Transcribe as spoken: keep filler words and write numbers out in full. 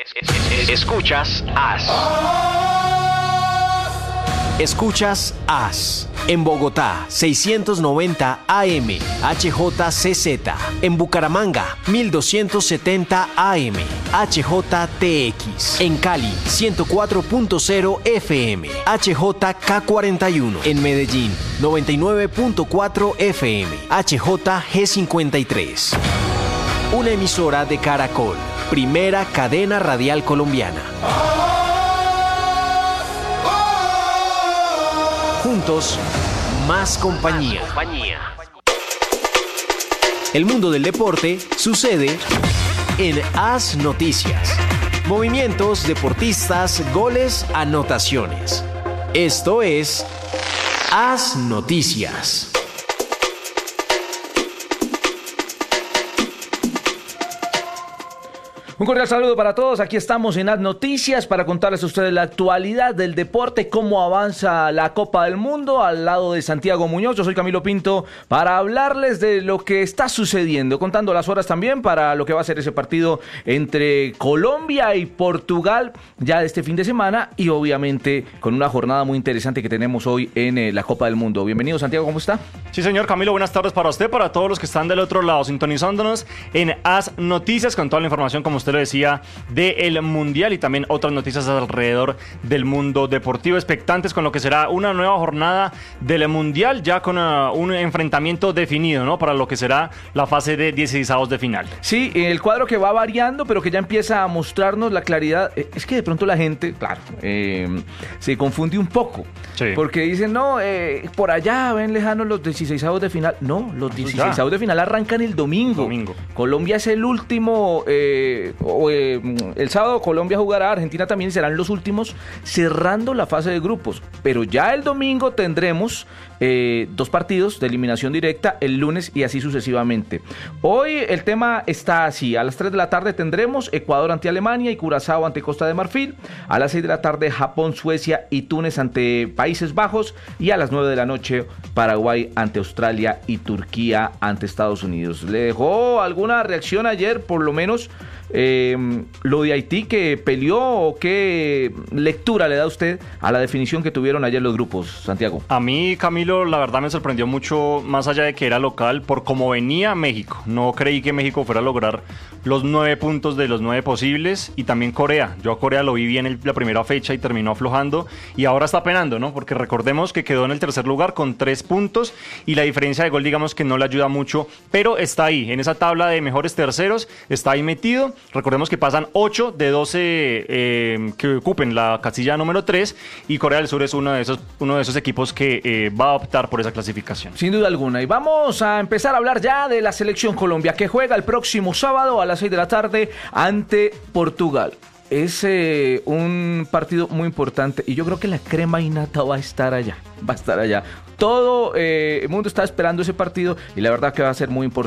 Escuchas A S. Escuchas A S. En Bogotá, seiscientos noventa A M, H J C Z. En Bucaramanga, mil doscientos setenta A M, H J T X. En Cali, ciento cuatro punto cero F M, H J K cuarenta y uno. En Medellín, noventa y nueve punto cuatro F M, H J G cincuenta y tres. Una emisora de Caracol, primera cadena radial colombiana. Juntos, más compañía. El mundo del deporte sucede en A S Noticias. Movimientos, deportistas, goles, anotaciones. Esto es A S Noticias. Un cordial saludo para todos, aquí estamos en A S Noticias para contarles a ustedes la actualidad del deporte, cómo avanza la Copa del Mundo al lado de Santiago Muñoz. Yo soy Camilo Pinto para hablarles de lo que está sucediendo, contando las horas también para lo que va a ser ese partido entre Colombia y Portugal ya de este fin de semana y obviamente con una jornada muy interesante que tenemos hoy en eh, la Copa del Mundo. Bienvenido Santiago, ¿cómo está? Sí señor Camilo, buenas tardes para usted, para todos los que están del otro lado sintonizándonos en A S Noticias con toda la información, como usted lo decía, del Mundial y también otras noticias alrededor del mundo deportivo, expectantes con lo que será una nueva jornada del Mundial, ya con uh, un enfrentamiento definido, ¿no? Para lo que será la fase de dieciseisavos de final. Sí, el cuadro que va variando, pero que ya empieza a mostrarnos la claridad. Es que de pronto la gente, claro, eh, se confunde un poco, sí. Porque dicen, no, eh, por allá ven lejanos los dieciseisavos de final. No, los dieciseisavos de final arrancan el domingo. domingo. Colombia es el último, eh, o eh, el sábado Colombia jugará, Argentina también, y serán los últimos cerrando la fase de grupos. Pero ya el domingo tendremos eh, dos partidos de eliminación directa, el lunes y así sucesivamente. Hoy el tema está así: a las tres de la tarde tendremos Ecuador ante Alemania y Curazao ante Costa de Marfil. A las seis de la tarde Japón, Suecia y Túnez ante Países Bajos. Y a las nueve de la noche Paraguay ante Australia y Turquía ante Estados Unidos. ¿Le dejó alguna reacción ayer, por lo menos, Eh, lo de Haití que peleó, o qué lectura le da usted a la definición que tuvieron ayer los grupos, Santiago? A mí, Camilo, la verdad me sorprendió mucho, más allá de que era local, por cómo venía México. No creí que México fuera a lograr los nueve puntos de los nueve posibles, y también Corea. Yo a Corea lo vi bien en la primera fecha y terminó aflojando, y ahora está penando, ¿no? Porque recordemos que quedó en el tercer lugar con tres puntos, y la diferencia de gol, digamos que no le ayuda mucho, pero está ahí, en esa tabla de mejores terceros, está ahí metido. Recordemos que pasan ocho de doce eh, que ocupen la casilla número tres, y Corea del Sur es uno de esos, uno de esos equipos que eh, va a optar por esa clasificación. Sin duda alguna. Y vamos a empezar a hablar ya de la selección Colombia, que juega el próximo sábado a las seis de la tarde ante Portugal. Es eh, un partido muy importante y yo creo que la crema innata va a estar allá, va a estar allá. Todo eh, el mundo está esperando ese partido y la verdad que va a ser muy importante.